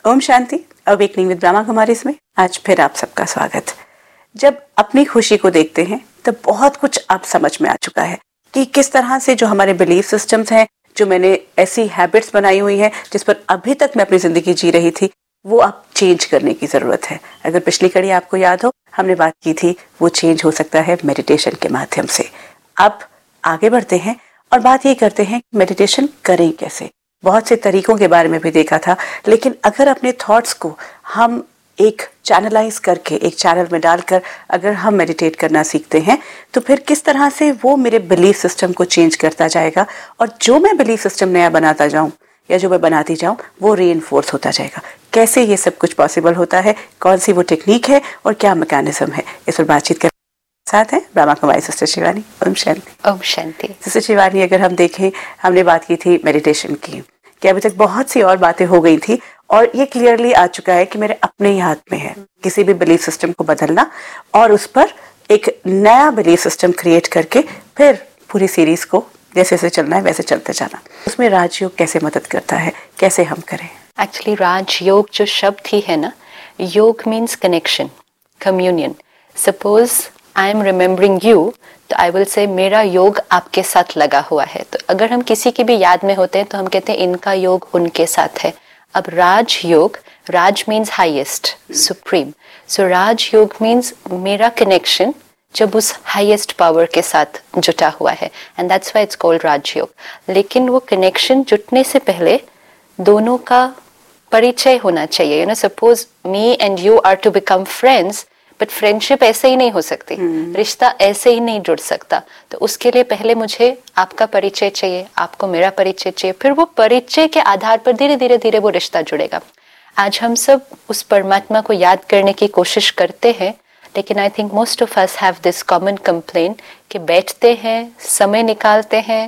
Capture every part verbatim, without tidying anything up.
Om Shanti. Awakening with Brahma Kumari में आज फिर आप सबका स्वागत। जब अपनी खुशी को देखते हैं तब बहुत कुछ अब समझ में आ चुका है कि किस तरह से जो हमारे बिलीफ सिस्टम्स हैं, जो मैंने ऐसी हैबिट्स बनाई हुई हैं जिस पर अभी तक मैं अपनी जिंदगी जी रही थी, वो अब चेंज करने की जरूरत है। अगर पिछली कड़ी आपको याद हो, हमने बात की थी वो चेंज हो सकता है मेडिटेशन के माध्यम से। अब आगे बढ़ते हैं और बात ये करते हैं मेडिटेशन करें कैसे। बहुत से तरीकों के बारे में भी देखा था, लेकिन अगर अपने थॉट्स को हम एक चैनलाइज करके एक चैनल में डालकर अगर हम मेडिटेट करना सीखते हैं तो फिर किस तरह से वो मेरे बिलीफ सिस्टम को चेंज करता जाएगा और जो मैं बिलीफ सिस्टम नया बनाता जाऊं या जो मैं बनाती जाऊं वो रीइंफोर्स होता जाएगा। कैसे ये सब कुछ पॉसिबल होता है, कौन सी वो टेक्निक है और क्या मैकेनिज्म है, इस पर बातचीत कर साथ है ब्रह्मा कुमारी सिस्टर शिवानी। ओम शांति। ओम शांति। सिस्टर शिवानी, अगर हम देखें, हमने बात की थी मेडिटेशन की कि अभी तक बहुत सी और बातें हो गई थी और ये क्लियरली आ चुका है कि मेरे अपने ही हाथ में है किसी भी बिलीफ सिस्टम को बदलना और उस पर एक नया बिलीफ सिस्टम क्रिएट करके फिर पूरी सीरीज को जैसे जैसे चलना है वैसे चलते जाना। उसमें राजयोग कैसे मदद करता है, कैसे हम करें? एक्चुअली राजयोग जो शब्द ही है ना, योग means connection, communion. Suppose I am remembering you, तो आई विल से मेरा योग आपके साथ लगा हुआ है। तो अगर हम किसी की भी याद में होते हैं तो हम कहते हैं इनका योग उनके साथ है। अब राज योग, राज मीन्स हाईएस्ट, सुप्रीम। सो राज योग मीन्स मेरा कनेक्शन जब उस हाईएस्ट पावर के साथ जुटा हुआ है, and that's why it's called राज योग। लेकिन वो कनेक्शन जुटने से पहले दोनों का परिचय होना चाहिए। You know, suppose me and you are to become friends, but friendship ऐसे ही नहीं हो सकती, hmm. रिश्ता ऐसे ही नहीं जुड़ सकता। तो उसके लिए पहले मुझे आपका परिचय चाहिए, आपको मेरा परिचय चाहिए, फिर वो परिचय के आधार पर धीरे धीरे धीरे वो रिश्ता जुड़ेगा। आज हम सब उस परमात्मा को याद करने की कोशिश करते हैं, लेकिन I think most of us have this common complain कि बैठते हैं, समय निकालते हैं,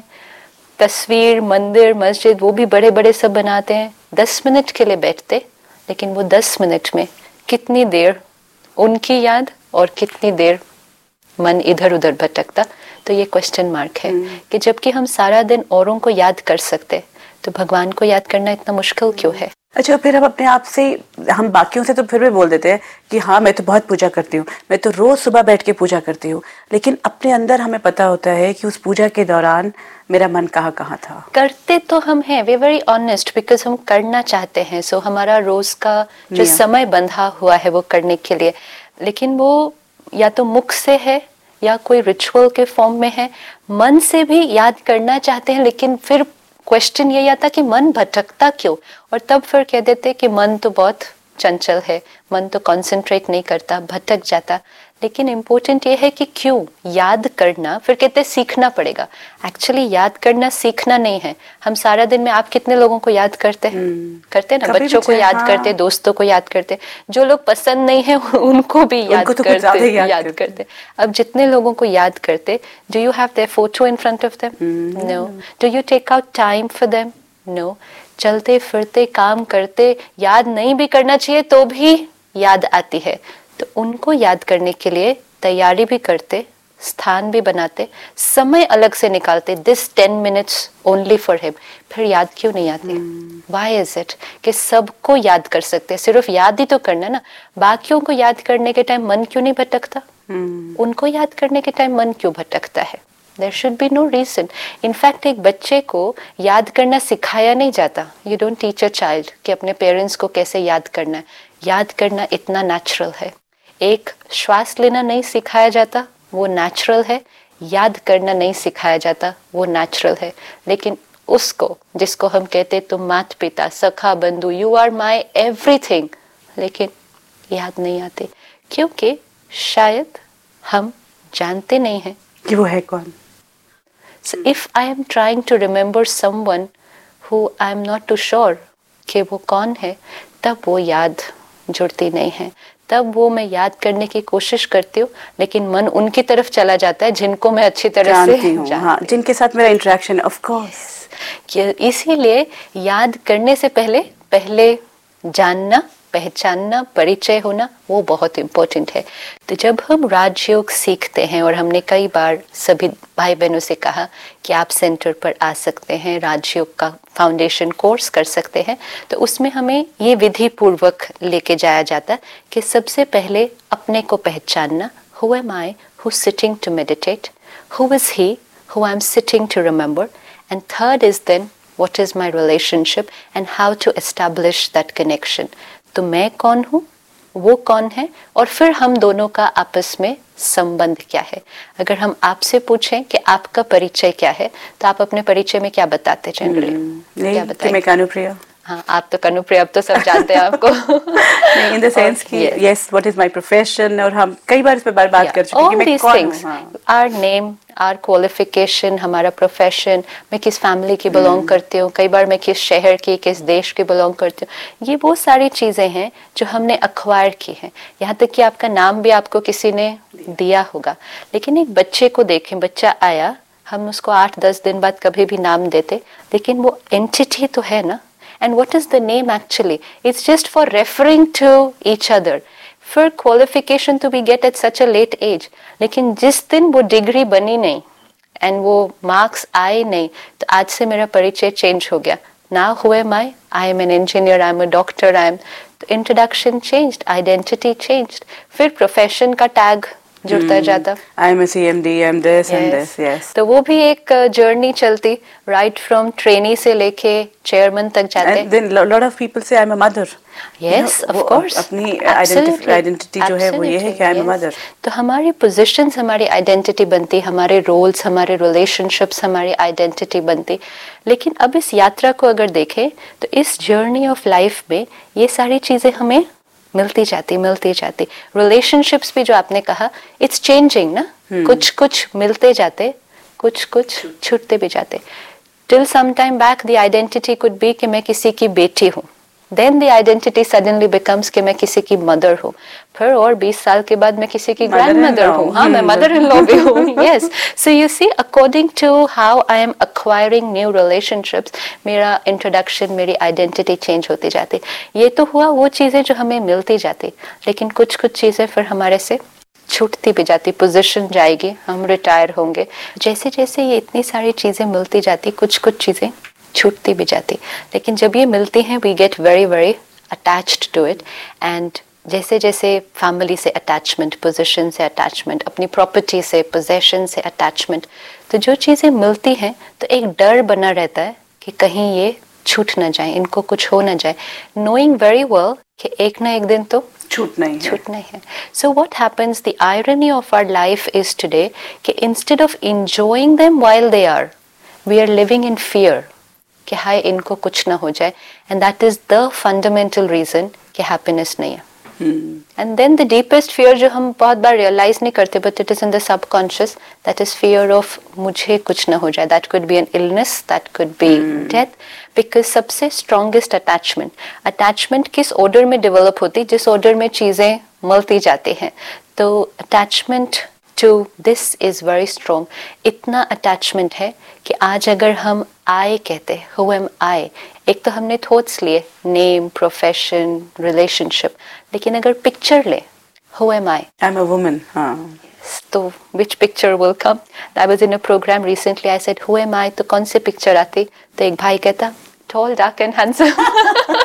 तस्वीर, मंदिर, मस्जिद वो भी बड़े बड़े सब बनाते हैं, दस मिनट के लिए बैठते, लेकिन वो दस मिनट में कितनी देर उनकी याद और कितनी देर मन इधर उधर भटकता। तो ये क्वेश्चन मार्क है hmm. कि जबकि हम सारा दिन औरों को याद कर सकते तो भगवान को याद करना इतना मुश्किल क्यों है? अच्छा, फिर हम अपने आप से, हम बाकियों से तो फिर भी बोल देते हैं कि हाँ मैं तो बहुत पूजा करती हूँ, मैं तो रोज सुबह बैठ के पूजा करती हूँ, लेकिन अपने अंदर हमें पता होता है कि उस पूजा के दौरान मेरा मन कहाँ कहाँ था। करते तो हम हैं, वे वेरी ऑनेस्ट, बिकॉज हम करना चाहते हैं। सो so, हमारा रोज का जो समय बंधा हुआ है वो करने के लिए, लेकिन वो या तो मुख से है या कोई रिचुअल के फॉर्म में है। मन से भी याद करना चाहते हैं, लेकिन फिर क्वेश्चन ये आता कि मन भटकता क्यों, और तब फिर कह देते कि मन तो बहुत चंचल है, मन तो कंसंट्रेट नहीं करता, भटक जाता। लेकिन इम्पोर्टेंट ये है कि क्यों याद करना, फिर कहते सीखना पड़ेगा। एक्चुअली याद करना सीखना नहीं है। हम सारा दिन में, आप कितने लोगों को याद करते हैं? hmm. करते ना, बच्चों को याद हाँ. करते, दोस्तों को याद करते, जो लोग पसंद नहीं है उनको भी याद तो करते याद, याद करते।, करते अब जितने लोगों को याद करते, do you have their photo in front of them? No. Do you take out time for them? No. चलते फिरते काम करते याद नहीं भी करना चाहिए तो भी याद आती है। तो उनको याद करने के लिए तैयारी भी करते, स्थान भी बनाते, समय अलग से निकालते, this ten minutes only for him. फिर याद क्यों नहीं आती? व्हाई इज इट कि सबको याद कर सकते, सिर्फ याद ही तो करना ना। बाकियों को याद करने के टाइम मन क्यों नहीं भटकता? hmm. उनको याद करने के टाइम मन क्यों भटकता है? There should be no reason. In fact, एक बच्चे को याद करना सिखाया नहीं जाता। You don't teach a child कि अपने पेरेंट्स को कैसे याद करना है। याद करना इतना नेचुरल है। एक श्वास लेना नहीं सिखाया जाता, वो नेचुरल है। याद करना नहीं सिखाया जाता, वो नेचुरल है। लेकिन उसको, जिसको हम कहते तुम माता पिता, सखा, बंधु, यू आर माई एवरीथिंग, लेकिन याद नहीं आते क्योंकि शायद हम जानते नहीं हैं कि वो है कौन। So if I am trying to remember someone who I am not too sure कि वो कौन है, तब वो याद जुड़ती नहीं है। तब वो मैं याद करने की कोशिश करती हूँ, लेकिन मन उनकी तरफ चला जाता है जिनको मैं अच्छी तरह से जानती हूँ, हाँ, जिनके साथ मेरा इंटरेक्शन ऑफ कोर्स। इसीलिए याद करने से पहले पहले जानना, पहचानना, परिचय होना, वो बहुत इम्पोर्टेंट है। तो जब हम राजयोग सीखते हैं, और हमने कई बार सभी भाई बहनों से कहा कि आप सेंटर पर आ सकते हैं, राजयोग का फाउंडेशन कोर्स कर सकते हैं, तो उसमें हमें ये विधि पूर्वक लेके जाया जाता है कि सबसे पहले अपने को पहचानना, who am I who's sitting to meditate, who is he who I'm sitting to remember, and third is then what is my relationship and how to establish that connection. तो मैं कौन हूँ, वो कौन है, और फिर हम दोनों का आपस में संबंध क्या है। अगर हम आपसे पूछें कि आपका परिचय क्या है, तो आप अपने परिचय में क्या बताते जनरली? hmm, क्या बताएं? मैं कानुप्रिया। हाँ, आप तो कनुप्रिया, अब तो सब जानते हैं आपको। नहीं, इन द सेंस कि yes, what is my profession, और हम कई बार इस पे बात बात कर चुके हैं कि मैं कौन हूँ। आवर नेम, आवर क्वालिफिकेशन, हमारा प्रोफेशन, मैं किस फैमिली की बिलोंग करती हूँ, कई बार मैं किस शहर की, किस देश की बिलोंग करती हूँ, ये वो सारी चीज़ें हैं जो हमने अक्वायर की हैं। यहाँ तक कि आपका नाम भी आपको किसी ने दिया होगा। लेकिन एक बच्चे को देखें, बच्चा आया, हम उसको आठ दस दिन बाद कभी भी नाम देते, लेकिन वो एंटिटी तो है ना। And what is the name actually? It's just for referring to each other. For qualification to be get at such a late age. लेकिन जिस दिन वो डिग्री बनी नहीं and वो मार्क्स आए नहीं, तो आज से मेरा परिचय चेंज हो गया। Now who am I? I am an engineer, I am a doctor, I am. तो introduction changed, identity changed. फिर प्रोफेशन का टैग जुड़ता जाता। I am a C M D, I am this and this, yes. तो वो भी एक journey चलती, right from trainee से लेके chairman तक जाते। And then lot of people say I am a mother. Yes, of course. अपनी identity जो है वो ये है कि I am a mother. तो हमारी positions हमारी identity बनती, हमारे roles, हमारे relationships हमारी identity बनती। लेकिन अब इस यात्रा को अगर देखें, तो इस journey of life में ये सारी चीजें हमें मिलती जाती मिलती जाती रिलेशनशिप्स भी जो आपने कहा, इट्स चेंजिंग ना। hmm. कुछ कुछ मिलते जाते, कुछ कुछ छूटते भी जाते। Till some time back the identity could be कि मैं किसी की बेटी हूँ, then the identity suddenly becomes कि मैं किसी की मदर हूँ, फिर और बीस साल के बाद मैं किसी की ग्रैंड मदर हूँ। हाँ, मैं मदर इन लॉ भी हूँ। Yes, so you see according to how I am acquiring new relationships, मेरा इंट्रोडक्शन, मेरी आइडेंटिटी चेंज होती जाती। ये तो हुआ वो चीज़ें जो हमें मिलती जाती, लेकिन कुछ कुछ चीज़ें फिर हमारे से छूटती भी जाती। पोजीशन जाएगी, हम रिटायर होंगे, जैसे जैसे ये इतनी सारी चीज़ें मिलती जाती, कुछ कुछ चीज़ें छूटती भी जाती। लेकिन जब ये मिलती हैं, we get very very attached to it. And जैसे जैसे फैमिली से अटैचमेंट, पोजीशन से अटैचमेंट, अपनी प्रॉपर्टी से, पोजेशन से अटैचमेंट, तो जो चीज़ें मिलती हैं तो एक डर बना रहता है कि कहीं ये छूट ना जाए, इनको कुछ हो ना जाए, नोइंग वेरी वेल कि एक ना एक दिन तो छूटना ही छूटना है। So what happens, the irony of our life is today कि instead of enjoying them while they are, we are living in fear कि हाय इनको कुछ ना हो जाए। And that is the fundamental reason कि हैप्पीनेस नहीं है। And then the deepest fear जो हम बहुत बार रियलाइज नहीं करते, but it is in the subconscious, that is fear of मुझे कुछ ना हो जाए। That could be an illness, that could be death, because सबसे स्ट्रॉन्गेस्ट अटैचमेंट अटैचमेंट किस ऑर्डर में डेवलप होती, जिस ऑर्डर में चीजें मिलती जाती हैं। तो attachment to this is very strong. इतना अटैचमेंट है कि आज अगर हम आई कहते, हु एम आई, एक तो हमने थॉट्स लिए, नेम, प्रोफेशन, रिलेशनशिप, लेकिन अगर पिक्चर ले, who am I, I am a woman, हाँ, तो which picture will come? I was in a programme recently, I said who am आई, तो कौन सी पिक्चर आती? तो एक भाई कहता toll, dark and handsome.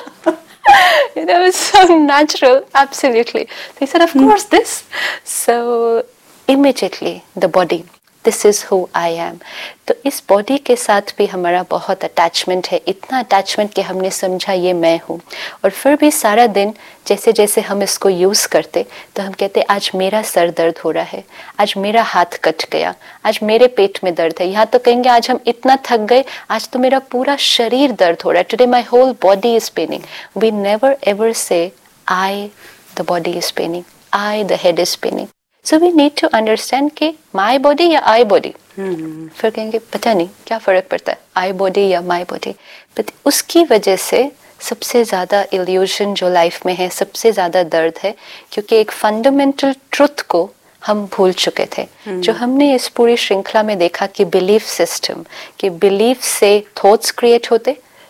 That was so natural, absolutely. So he said, of course, this. So immediately the body, this is who I am. तो इस body के साथ भी हमारा बहुत अटैचमेंट है, इतना अटैचमेंट कि हमने समझा ये मैं हूँ। और फिर भी सारा दिन जैसे जैसे हम इसको यूज़ करते, तो हम कहते आज मेरा सर दर्द हो रहा है, आज मेरा हाथ कट गया, आज मेरे पेट में दर्द है। यहाँ तो कहेंगे आज हम इतना थक गए, आज तो मेरा पूरा शरीर दर्द हो रहा है, today my whole body is Penning. We never ever से I the body is Penning, I the head is Penning. So we need to understand कि माई बॉडी या आई बॉडी, फिर कहेंगे पता नहीं क्या फर्क पड़ता है, आई बॉडी या माई बॉडी। बट उसकी वजह से सबसे ज़्यादा इल्यूजन जो लाइफ में है, सबसे ज़्यादा दर्द है, क्योंकि एक फंडामेंटल ट्रुथ को हम भूल चुके थे। hmm. जो हमने इस पूरी श्रृंखला में देखा कि बिलीफ सिस्टम, कि बिलीफ से थॉट्स क्रिएट होते,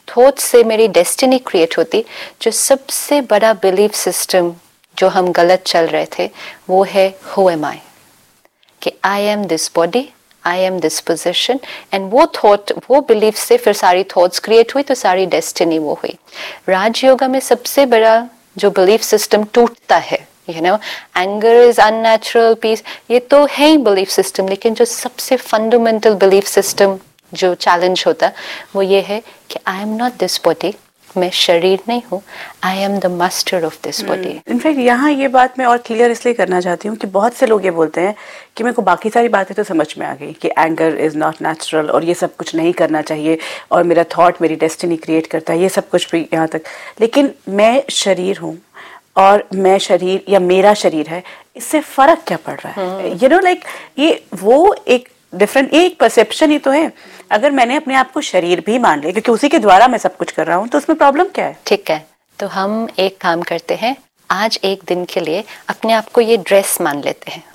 थॉट से मेरी डेस्टिनी क्रिएट होती। जो सबसे बड़ा बिलीफ सिस्टम जो हम गलत चल रहे थे वो है हु एम आई, कि I am this body, I am this position, and वो थॉट, वो बिलीफ से फिर सारी थॉट्स क्रिएट हुई, तो सारी डेस्टिनी वो हुई। राजयोगा में सबसे बड़ा जो बिलीफ सिस्टम टूटता है, you know, anger is unnatural, piece, ये तो है ही बिलीफ सिस्टम, लेकिन जो सबसे फंडामेंटल बिलीफ सिस्टम जो चैलेंज होता वो ये है कि I am not this body, मैं शरीर नहीं हूँ, I am the master of this body. In fact यहाँ ये बात मैं और क्लियर इसलिए करना चाहती हूँ कि बहुत से लोग ये बोलते हैं कि मेरे को बाकी सारी बातें तो समझ में आ गई कि एंगर इज़ नॉट नेचुरल और ये सब कुछ नहीं करना चाहिए और मेरा थॉट मेरी डेस्टिनी क्रिएट करता है, ये सब कुछ भी यहाँ तक, लेकिन मैं शरीर हूँ और मैं शरीर या मेरा शरीर है, इससे फ़र्क क्या पड़ रहा है? यू नो लाइक ये वो एक डिफरेंट, ये एक परसेप्शन ही तो है। अगर मैंने अपने आप को शरीर भी मान लिया क्योंकि उसी के द्वारा मैं सब कुछ कर रहा हूँ, तो उसमें प्रॉब्लम क्या है? ठीक है, तो हम एक काम करते हैं, आज एक दिन के लिए अपने आप को ये ड्रेस मान लेते हैं।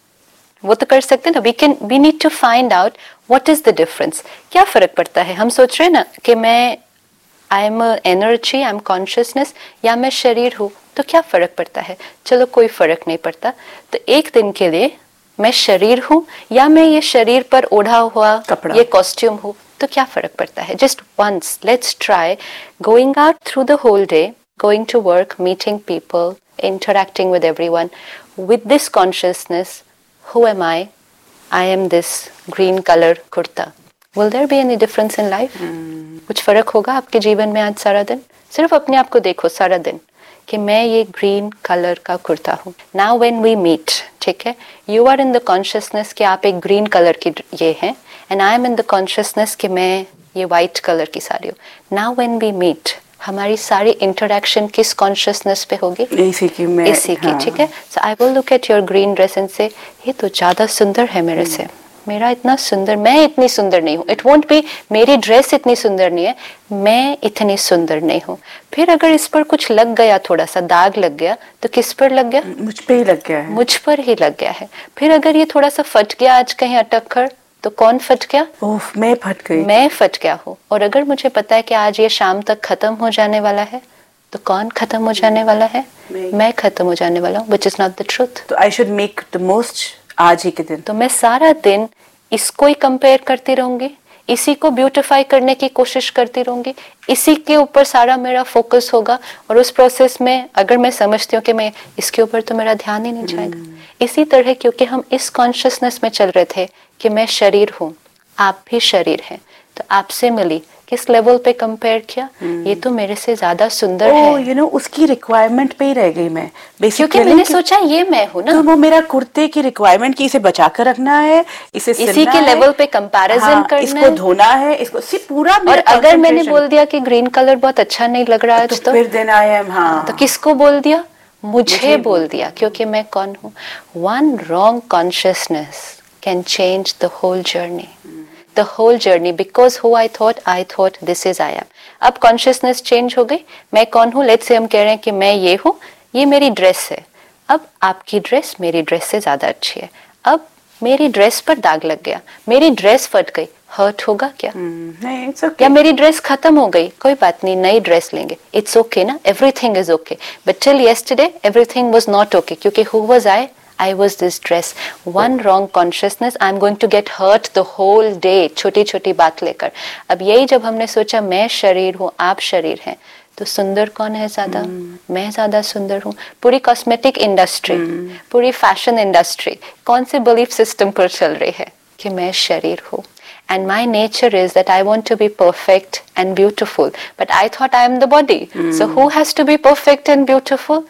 वो तो कर सकते हैं ना, we can, we need to find out what is the difference, क्या फर्क पड़ता है। हम सोच रहे हैं ना कि मैं I am energy, I am consciousness, या मैं शरीर हूँ, तो क्या फर्क पड़ता है? चलो कोई फर्क नहीं पड़ता, तो एक दिन के लिए मैं शरीर हूँ या मैं ये शरीर पर ओढ़ा हुआ कपड़ा, ये कॉस्ट्यूम हूँ, तो क्या फर्क पड़ता है? Just once let's try going out through the whole day, going to work, meeting people, interacting with everyone with this consciousness, who am I, I am this green colour kurta. Will there be any difference in life? कुछ फर्क होगा आपके जीवन में आज सारा दिन? सिर्फ अपने आप को देखो सारा दिन कि मैं ये ग्रीन कलर का कुर्ता हूँ। नाउ व्हेन वी मीट, ठीक है, you are in the consciousness कि आप एक ग्रीन कलर की ये हैं, and I am in the consciousness कि मैं ये वाइट कलर की साड़ी हूँ। नाउ व्हेन वी मीट, हमारी सारी इंटरेक्शन किस कॉन्शियसनेस पे होगी? इसी की, मैं इसी की, ठीक है। सो I will look at your green dress and से ये तो ज्यादा सुंदर है मेरे से, मेरा इतना सुंदर, मैं इतनी सुंदर नहीं हूँ। इट वोंट बी मेरी ड्रेस इतनी सुंदर नहीं है, मैं इतनी सुंदर नहीं हूँ। फिर अगर इस पर कुछ लग गया, थोड़ा सा दाग लग गया, तो किस पर लग गया? मुझ पे ही लग गया है, मुझ पर ही लग गया है। फिर अगर ये थोड़ा सा फट गया आज कहीं अटक कर, तो कौन फट गया? ओह, मैं फट गई, मैं फट गया हूँ। और अगर मुझे पता है कि आज ये शाम तक खत्म हो जाने वाला है, तो कौन खत्म हो जाने वाला है? मैं, मैं खत्म हो जाने वाला हूँ, which is not the truth. तो I should make the most आज ही के दिन। तो मैं सारा दिन इसको ही कंपेयर करती रहूंगी, इसी को ब्यूटिफाई करने की कोशिश करती रहूंगी, इसी के ऊपर सारा मेरा फोकस होगा, और उस प्रोसेस में अगर मैं समझती हूँ कि मैं इसके ऊपर तो मेरा ध्यान ही नहीं जाएगा। इसी तरह क्योंकि हम इस कॉन्शियसनेस में चल रहे थे कि मैं शरीर हूँ, आप भी शरीर हैं, तो आपसे मिली, किस लेवल पे कंपेयर किया, ये तो मेरे से ज्यादा सुंदर है। यू नो उसकी रिक्वायरमेंट पे ही रह गई मैं, क्योंकि मैंने सोचा ये मैं हूँ ना, तो वो मेरा कुर्ते की रिक्वायरमेंट की, इसे बचा कर रखना है, इसे इसी के लेवल पे कंपैरिजन हाँ, करना, इसको धोना है, इसको सिर्फ पूरा। और अगर मैंने बोल दिया कि ग्रीन कलर बहुत अच्छा नहीं लग रहा है तो, आज, तो फिर देन आई एम, हाँ, तो किसको बोल दिया? मुझे, मुझे बोल दिया, क्योंकि मैं कौन हूँ? One wrong consciousness can change the whole journey, the whole journey, because who I thought, I thought this is I am. अब consciousness change हो गई, मैं कौन हूँ? Let's say हम कह रहे हैं कि मैं ये हूँ, ये मेरी ड्रेस है। अब आपकी ड्रेस मेरी ड्रेस से ज्यादा अच्छी है। अब मेरी ड्रेस पर दाग लग गया, मेरी ड्रेस फट गई, हर्ट होगा क्या? hmm, नहीं, it's okay. या मेरी ड्रेस खत्म हो गई, कोई बात नहीं, नई ड्रेस लेंगे, इट्स ओके ना, everything is okay. But till yesterday everything was not okay, क्योंकि who was I? I was this dress. One wrong consciousness, I'm going to get hurt the whole day. छोटी छोटी बात लेकर। अब यही जब हमने सोचा मैं शरीर हूँ, आप शरीर हैं, तो सुंदर कौन है ज्यादा? hmm. मैं ज्यादा सुंदर हूँ। पूरी कॉस्मेटिक इंडस्ट्री, hmm. पूरी फैशन इंडस्ट्री कौन से बिलीफ सिस्टम पर चल रही है कि मैं शरीर हूँ? And my nature is that I want to be perfect and beautiful, but I thought I am the body. hmm. So who has to be perfect and beautiful?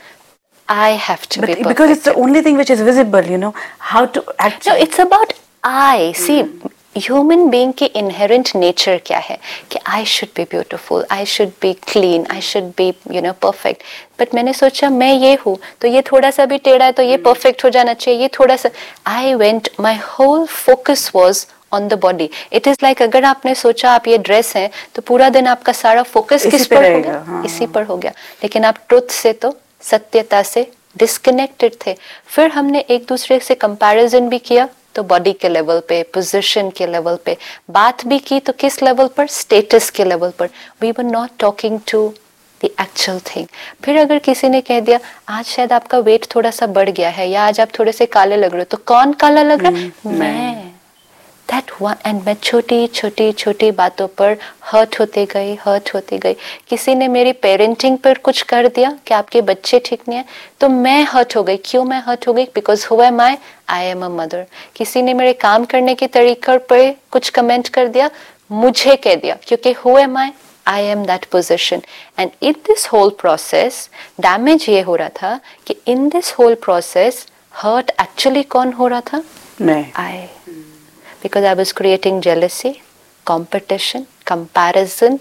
I have to but be perfect. Because it's the only thing which is visible, you know, how to actually. No, it's about I. See, mm. human being की inherent nature क्या है? कि I should be beautiful, I should be clean, I should be, you know, perfect. But मैंने सोचा मैं ये हूँ, तो ये थोड़ा सा भी टेढ़ा है, तो ये perfect हो जाना चाहिए, ये थोड़ा सा. I went, my whole focus was on the body. It is like अगर आपने सोचा आप ये ड्रेस है, तो पूरा दिन आपका सारा फोकस किस पर हो गया? हाँ. इसी पर हो गया. लेकिन आप ट्रुथ से तो, सत्यता से डिस्कनेक्टेड थे। फिर हमने एक दूसरे से कंपैरिजन भी किया, तो बॉडी के लेवल पे, पोजीशन के लेवल पे, बात भी की तो किस लेवल पर, स्टेटस के लेवल पर. We were not talking to the actual thing. फिर अगर किसी ने कह दिया आज शायद आपका वेट थोड़ा सा बढ़ गया है या आज आप थोड़े से काले लग रहे हो, तो कौन काला लग रहा है? मैं. That one, and मैं छोटी छोटी छोटी बातों पर हर्ट होते गई हर्ट होते गई. किसी ने मेरी पेरेंटिंग पर कुछ कर दिया कि आपके बच्चे ठीक नहीं है, तो मैं हर्ट हो गई. क्यों मैं हर्ट हो गई? Because who am I? I am a mother. किसी ने मेरे काम करने के तरीके पर कुछ कमेंट कर दिया, मुझे कह दिया, क्योंकि who am I? I am that position. And in this whole process damage ये हो रहा था कि in this whole process hurt actually कौन हो रहा था? मैं. आई. Because I was creating jealousy, competition, comparison,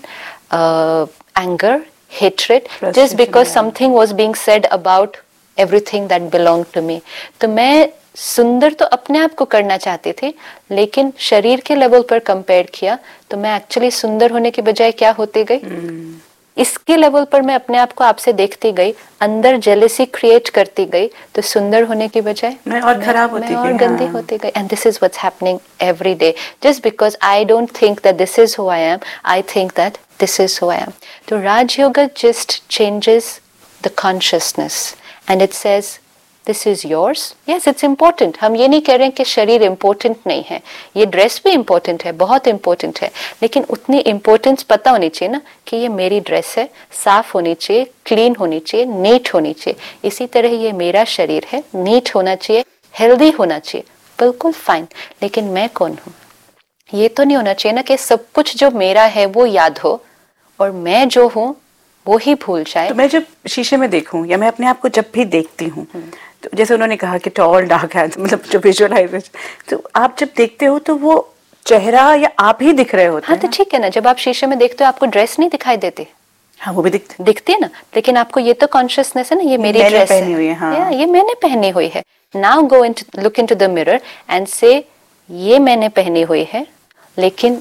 uh, anger, hatred, just because something was being said about everything that belonged to me. तो मैं सुंदर तो अपने आप को करना चाहती थी, लेकिन शरीर के लेवल पर कंपेयर किया तो मैं एक्चुअली सुंदर होने के बजाय क्या होती गई? hmm. इसके लेवल पर मैं अपने आप को आपसे देखती गई, अंदर जेलेसी क्रिएट करती गई, तो सुंदर होने की बजाय मैं और खराब होती गई, और गंदी हाँ. होती गई. And this is what's happening every day. Just because I don't think that this is who I am, I think that this is who I am. तो राजयोग just changes the consciousness and it says this is yours. Yes, it's important. हम ये नहीं कह रहे हैं कि शरीर important नहीं है, ये ड्रेस भी इम्पोर्टेंट है, बहुत इम्पोर्टेंट है, लेकिन उतनी इम्पोर्टेंस पता होनी चाहिए ना कि ये मेरी ड्रेस है, साफ होनी चाहिए, क्लीन होनी चाहिए, नीट होनी चाहिए. इसी तरह ये मेरा शरीर है, नीट होना चाहिए, हेल्दी होना चाहिए, बिल्कुल फाइन. लेकिन मैं कौन हूँ? ये तो नहीं होना चाहिए ना कि सब कुछ जो मेरा है वो याद हो और मैं जो हूँ वो ही भूल जाए. तो मैं जब शीशे में देखूं या मैं अपने आप को जब भी देखती हूँ, तो जैसे उन्होंने कहा कि टॉल डार्क है, मतलब जो विजुअलाइजेशन, तो आप जब देखते हो तो वो चेहरा या आप ही दिख रहे होते हाँ, हैं. तो ठीक है ना. जब आप शीशे में देखते हो आपको ड्रेस नहीं दिखाई देती? हाँ, वो भी दिखती दिखती है ना, लेकिन आपको ये तो कॉन्शियसनेस है ना, ये मेरी मैंने ड्रेस पहनी है, हुई है, हाँ. या, ये मैंने पहनी हुई है. Now go in look in to the mirror and से ये मैंने पहनी हुई है, लेकिन